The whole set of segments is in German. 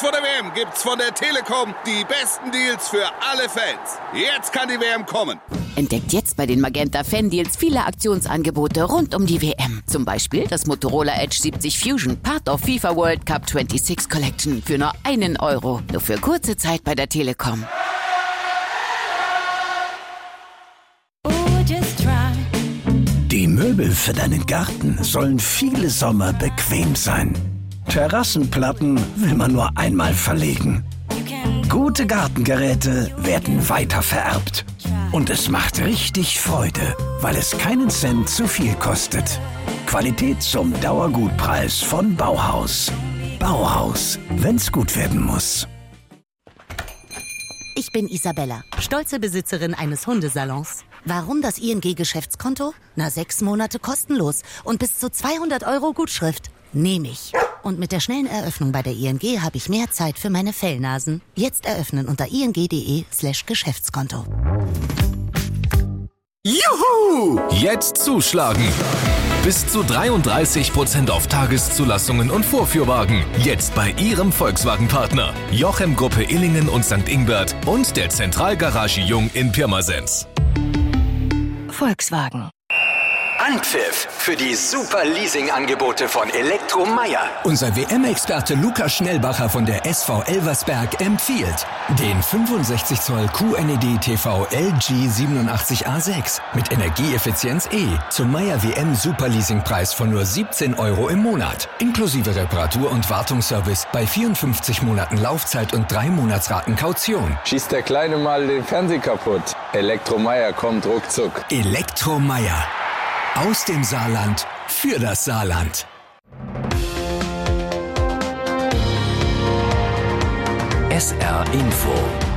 vor der WM gibt's von der Telekom die besten Deals für alle Fans. Jetzt kann die WM kommen. Entdeckt jetzt bei den Magenta Fan-Deals viele Aktionsangebote rund um die WM. Zum Beispiel das Motorola Edge 70 Fusion, Part of FIFA World Cup 26 Collection für nur €1. Nur für kurze Zeit bei der Telekom. Die Möbel für deinen Garten sollen viele Sommer bequem sein. Terrassenplatten will man nur einmal verlegen. Gute Gartengeräte werden weiter vererbt. Und es macht richtig Freude, weil es keinen Cent zu viel kostet. Qualität zum Dauergutpreis von Bauhaus. Bauhaus, wenn's gut werden muss. Ich bin Isabella, stolze Besitzerin eines Hundesalons. Warum das ING-Geschäftskonto? 6 Monate kostenlos und bis zu 200 € Gutschrift. Nehme ich. Und mit der schnellen Eröffnung bei der ING habe ich mehr Zeit für meine Fellnasen. Jetzt eröffnen unter ing.de/Geschäftskonto. Juhu! Jetzt zuschlagen! Bis zu 33% auf Tageszulassungen und Vorführwagen. Jetzt bei Ihrem Volkswagen-Partner. Jochem Gruppe Illingen und St. Ingbert und der Zentralgarage Jung in Pirmasens. Volkswagen. Anpfiff für die super Leasing-Angebote von Elektromeier. Unser WM-Experte Lukas Schnellbacher von der SV Elversberg empfiehlt den 65 Zoll QNED-TV LG 87A6 mit Energieeffizienz E zum Meier WM Super Leasing-Preis von nur 17 € im Monat. Inklusive Reparatur- und Wartungsservice bei 54 Monaten Laufzeit und 3 Monatsraten Kaution. Schießt der Kleine mal den Fernseher kaputt. Elektromeier kommt ruckzuck. Elektromeier. Aus dem Saarland für das Saarland. SR Info.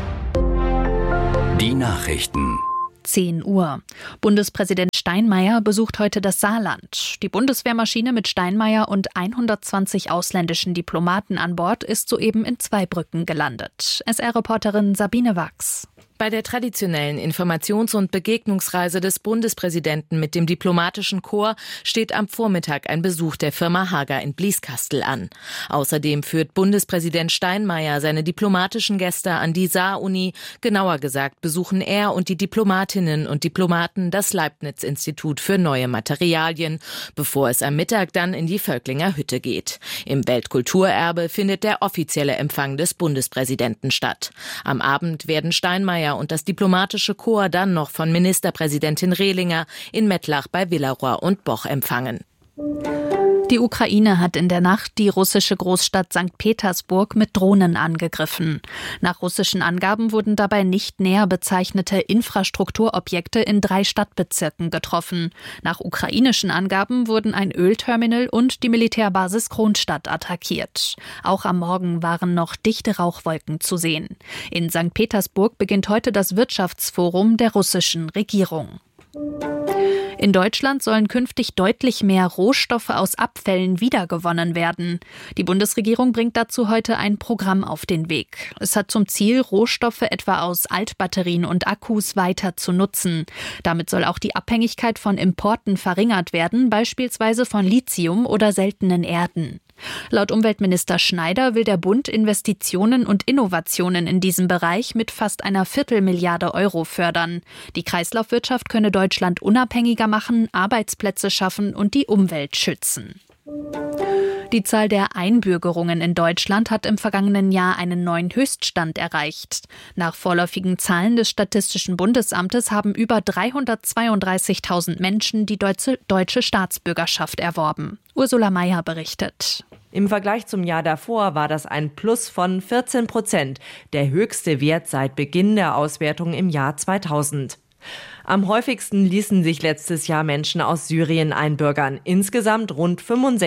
Die Nachrichten. 10 Uhr. Bundespräsident Steinmeier besucht heute das Saarland. Die Bundeswehrmaschine mit Steinmeier und 120 ausländischen Diplomaten an Bord ist soeben in Zweibrücken gelandet. SR-Reporterin Sabine Wachs. Bei der traditionellen Informations- und Begegnungsreise des Bundespräsidenten mit dem diplomatischen Korps steht am Vormittag ein Besuch der Firma Hager in Blieskastel an. Außerdem führt Bundespräsident Steinmeier seine diplomatischen Gäste an die Saar-Uni. Genauer gesagt besuchen er und die Diplomatinnen und Diplomaten das Leibniz-Institut für neue Materialien, bevor es am Mittag dann in die Völklinger Hütte geht. Im Weltkulturerbe findet der offizielle Empfang des Bundespräsidenten statt. Am Abend werden Steinmeier und das diplomatische Korps dann noch von Ministerpräsidentin Rehlinger in Mettlach bei Villaroy und Boch empfangen. Die Ukraine hat in der Nacht die russische Großstadt St. Petersburg mit Drohnen angegriffen. Nach russischen Angaben wurden dabei nicht näher bezeichnete Infrastrukturobjekte in 3 Stadtbezirken getroffen. Nach ukrainischen Angaben wurden ein Ölterminal und die Militärbasis Kronstadt attackiert. Auch am Morgen waren noch dichte Rauchwolken zu sehen. In St. Petersburg beginnt heute das Wirtschaftsforum der russischen Regierung. In Deutschland sollen künftig deutlich mehr Rohstoffe aus Abfällen wiedergewonnen werden. Die Bundesregierung bringt dazu heute ein Programm auf den Weg. Es hat zum Ziel, Rohstoffe etwa aus Altbatterien und Akkus weiter zu nutzen. Damit soll auch die Abhängigkeit von Importen verringert werden, beispielsweise von Lithium oder seltenen Erden. Laut Umweltminister Schneider will der Bund Investitionen und Innovationen in diesem Bereich mit fast einer Viertelmilliarde € fördern. Die Kreislaufwirtschaft könne Deutschland unabhängiger machen, Arbeitsplätze schaffen und die Umwelt schützen. Die Zahl der Einbürgerungen in Deutschland hat im vergangenen Jahr einen neuen Höchststand erreicht. Nach vorläufigen Zahlen des Statistischen Bundesamtes haben über 332.000 Menschen die deutsche Staatsbürgerschaft erworben. Ursula Mayer berichtet. Im Vergleich zum Jahr davor war das ein Plus von 14%, der höchste Wert seit Beginn der Auswertung im Jahr 2000. Am häufigsten ließen sich letztes Jahr Menschen aus Syrien einbürgern, insgesamt rund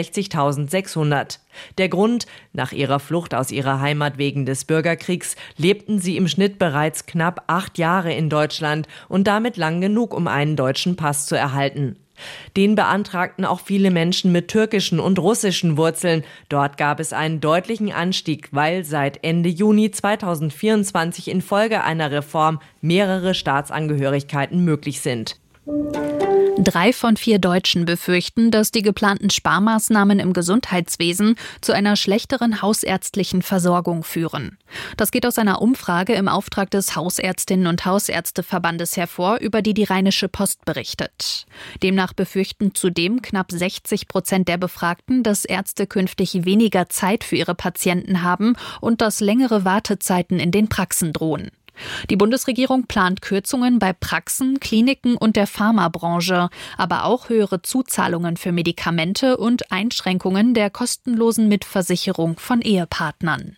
65.600. Der Grund: Nach ihrer Flucht aus ihrer Heimat wegen des Bürgerkriegs lebten sie im Schnitt bereits knapp 8 Jahre in Deutschland und damit lang genug, um einen deutschen Pass zu erhalten. Den beantragten auch viele Menschen mit türkischen und russischen Wurzeln. Dort gab es einen deutlichen Anstieg, weil seit Ende Juni 2024 infolge einer Reform mehrere Staatsangehörigkeiten möglich sind. 3 von 4 Deutschen befürchten, dass die geplanten Sparmaßnahmen im Gesundheitswesen zu einer schlechteren hausärztlichen Versorgung führen. Das geht aus einer Umfrage im Auftrag des Hausärztinnen- und Hausärzteverbandes hervor, über die Rheinische Post berichtet. Demnach befürchten zudem knapp 60% der Befragten, dass Ärzte künftig weniger Zeit für ihre Patienten haben und dass längere Wartezeiten in den Praxen drohen. Die Bundesregierung plant Kürzungen bei Praxen, Kliniken und der Pharmabranche, aber auch höhere Zuzahlungen für Medikamente und Einschränkungen der kostenlosen Mitversicherung von Ehepartnern.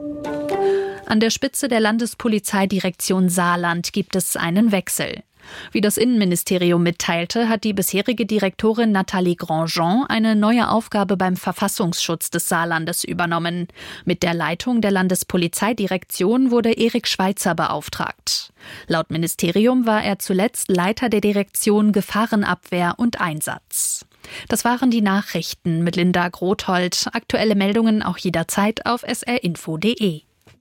An der Spitze der Landespolizeidirektion Saarland gibt es einen Wechsel. Wie das Innenministerium mitteilte, hat die bisherige Direktorin Nathalie Grandjean eine neue Aufgabe beim Verfassungsschutz des Saarlandes übernommen. Mit der Leitung der Landespolizeidirektion wurde Erik Schweitzer beauftragt. Laut Ministerium war er zuletzt Leiter der Direktion Gefahrenabwehr und Einsatz. Das waren die Nachrichten mit Linda Grothold. Aktuelle Meldungen auch jederzeit auf srinfo.de.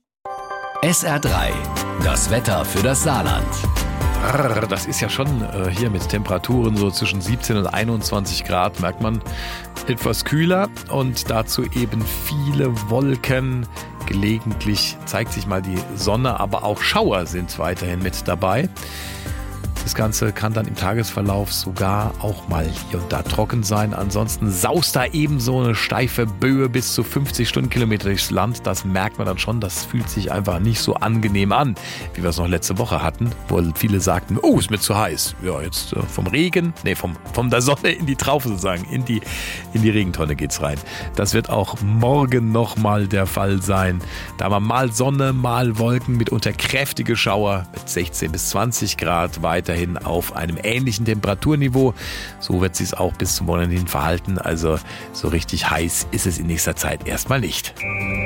SR3, das Wetter für das Saarland. Das ist ja schon hier mit Temperaturen so zwischen 17 und 21 Grad, merkt man, etwas kühler und dazu eben viele Wolken. Gelegentlich zeigt sich mal die Sonne, aber auch Schauer sind weiterhin mit dabei. Das Ganze kann dann im Tagesverlauf sogar auch mal hier und da trocken sein. Ansonsten saust da eben so eine steife Böe bis zu 50 Stundenkilometer durchs Land. Das merkt man dann schon. Das fühlt sich einfach nicht so angenehm an, wie wir es noch letzte Woche hatten, wo viele sagten, oh, ist mir zu heiß. Ja, jetzt von der Sonne in die Traufe sozusagen, in die Regentonne geht's rein. Das wird auch morgen nochmal der Fall sein. Da haben wir mal Sonne, mal Wolken, mitunter kräftige Schauer mit 16 bis 20 Grad weiterhin auf einem ähnlichen Temperaturniveau. So wird es sich auch bis zum Wochenende hin verhalten. Also so richtig heiß ist es in nächster Zeit erstmal nicht.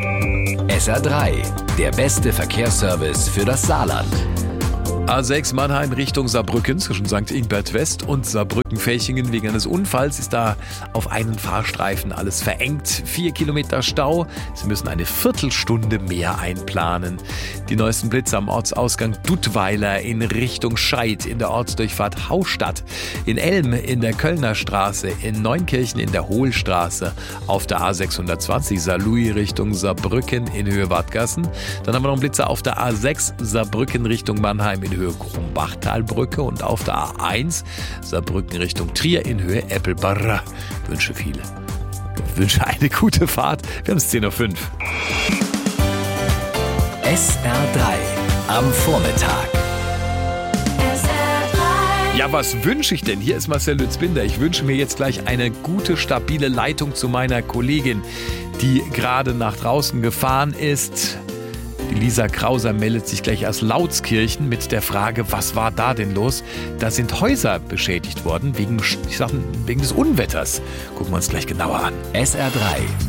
SR3, der beste Verkehrsservice für das Saarland. A6 Mannheim Richtung Saarbrücken zwischen St. Ingbert West und Saarbrücken-Felchingen. Wegen eines Unfalls ist da auf einen Fahrstreifen alles verengt. 4 Kilometer Stau. Sie müssen eine Viertelstunde mehr einplanen. Die neuesten Blitze am Ortsausgang Duttweiler in Richtung Scheid, in der Ortsdurchfahrt Haustadt, in Elm in der Kölner Straße, in Neunkirchen in der Hohlstraße, auf der A620 Saarlouis Richtung Saarbrücken in Höhe Wadgassen. Dann haben wir noch einen Blitzer auf der A6 Saarbrücken Richtung Mannheim in Höhe Krumbachtalbrücke und auf der A1 Saarbrücken Richtung Trier in Höhe Eppelbarra. Wünsche viele. Wünsche eine gute Fahrt. Wir haben es 10:05 Uhr. SR3 am Vormittag. Ja, was wünsche ich denn? Hier ist Marcel Lützbinder. Ich wünsche mir jetzt gleich eine gute, stabile Leitung zu meiner Kollegin, die gerade nach draußen gefahren ist. Die Lisa Krauser meldet sich gleich aus Lautskirchen mit der Frage, was war da denn los? Da sind Häuser beschädigt worden wegen des Unwetters. Gucken wir uns gleich genauer an. SR3